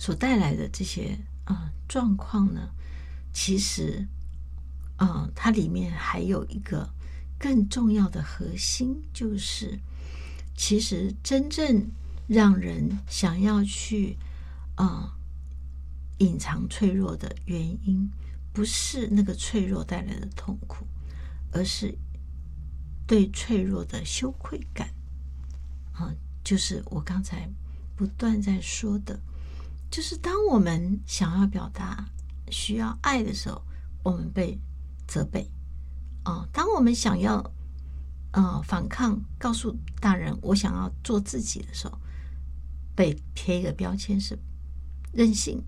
所带来的这些状况呢，其实它里面还有一个更重要的核心，就是其实真正让人想要去隐藏脆弱的原因，不是那个脆弱带来的痛苦，而是对脆弱的羞愧感就是我刚才不断在说的，就是当我们想要表达需要爱的时候，我们被责备当我们想要反抗，告诉大人我想要做自己的时候，被贴一个标签是任性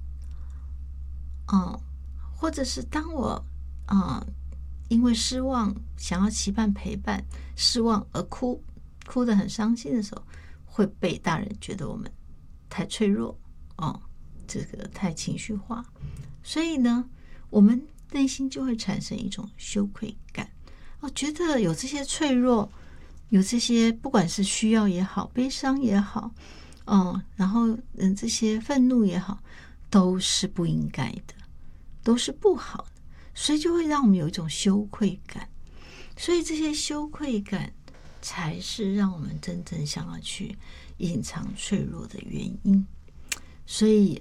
或者是当我因为失望想要期盼陪伴，失望而哭得很伤心的时候，会被大人觉得我们太脆弱这个太情绪化，所以呢我们内心就会产生一种羞愧感觉得有这些脆弱，有这些不管是需要也好，悲伤也好然后这些愤怒也好，都是不应该的，都是不好的，所以就会让我们有一种羞愧感，所以这些羞愧感才是让我们真正想要去隐藏脆弱的原因。所以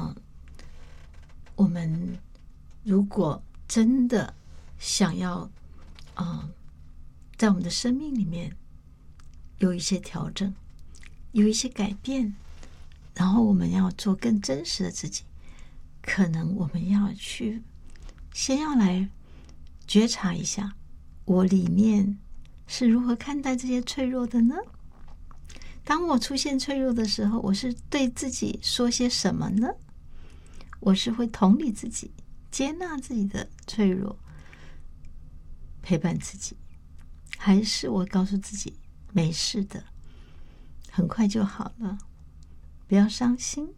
我们如果真的想要在我们的生命里面有一些调整，有一些改变，然后我们要做更真实的自己，可能我们要去先要来觉察一下，我里面是如何看待这些脆弱的呢？当我出现脆弱的时候，我是对自己说些什么呢？我是会同理自己，接纳自己的脆弱，陪伴自己，还是我告诉自己没事的，很快就好了，不要伤心，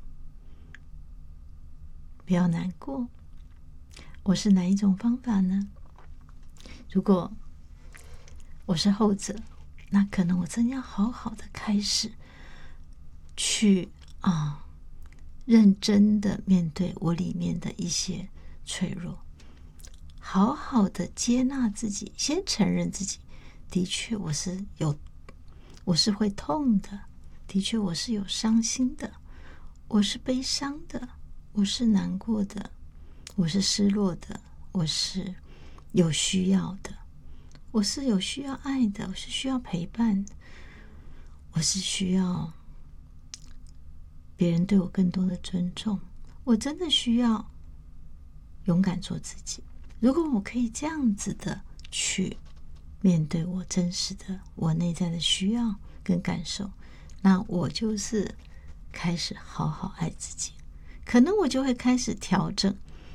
不要难过？我是哪一种方法呢？如果我是后者，那可能我真要好好的开始去认真的面对我里面的一些脆弱，好好的接纳自己，先承认自己的确我是会痛的，的确我是有伤心的，我是悲伤的，我是难过的，我是失落的，我是有需要的，我是有需要爱的，我是需要陪伴的，我是需要别人对我更多的尊重，我真的需要勇敢做自己。如果我可以这样子的去面对我真实的我内在的需要跟感受，那我就是开始好好爱自己，可能我就会开始调整。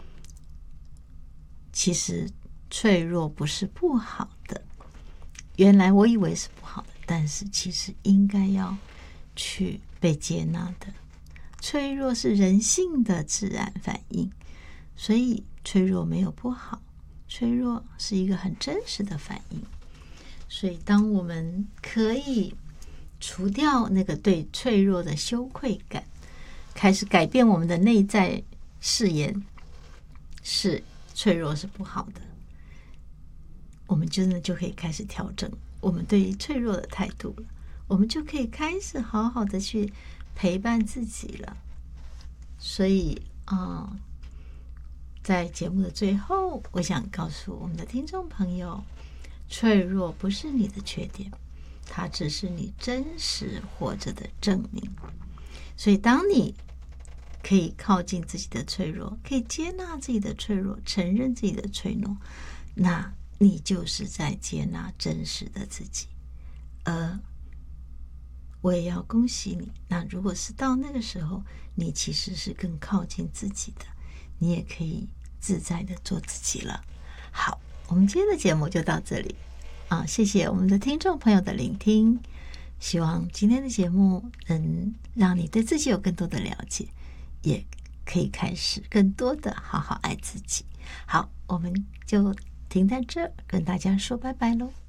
其实脆弱不是不好的，原来我以为是不好的，但是其实应该要去被接纳的。脆弱是人性的自然反应，所以脆弱没有不好，脆弱是一个很真实的反应。所以当我们可以除掉那个对脆弱的羞愧感，开始改变我们的内在誓言，是脆弱是不好的，我们真的就可以开始调整我们对于脆弱的态度了，我们就可以开始好好的去陪伴自己了。所以在节目的最后，我想告诉我们的听众朋友，脆弱不是你的缺点，它只是你真实活着的证明。所以当你可以靠近自己的脆弱，可以接纳自己的脆弱，承认自己的脆弱，那你就是在接纳真实的自己。而我也要恭喜你，那如果是到那个时候，你其实是更靠近自己的，你也可以自在的做自己了。好，我们今天的节目就到这里谢谢我们的听众朋友的聆听，希望今天的节目能让你对自己有更多的了解，也可以开始更多的好好爱自己。好，我们就停在这儿，跟大家说拜拜喽。